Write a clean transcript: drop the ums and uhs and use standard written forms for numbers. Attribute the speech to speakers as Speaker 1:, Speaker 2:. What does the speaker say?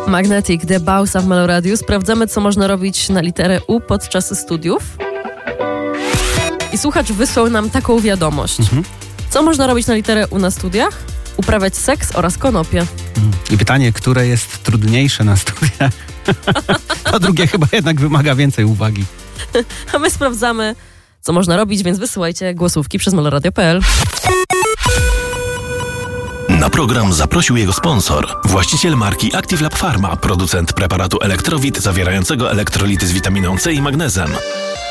Speaker 1: Magnetic, The Bausa w Meloradiu. Sprawdzamy, co można robić na literę U podczas studiów. I słuchacz wysłał nam taką wiadomość. Co można robić na literę U na studiach? Uprawiać seks oraz konopie.
Speaker 2: I pytanie, które jest trudniejsze na studiach? To drugie chyba jednak wymaga więcej uwagi.
Speaker 1: A my sprawdzamy, co można robić, więc wysyłajcie głosówki przez meloradio.pl.
Speaker 3: Na program zaprosił jego sponsor, właściciel marki Active Lab Pharma, producent preparatu Elektrowit zawierającego elektrolity z witaminą C i magnezem.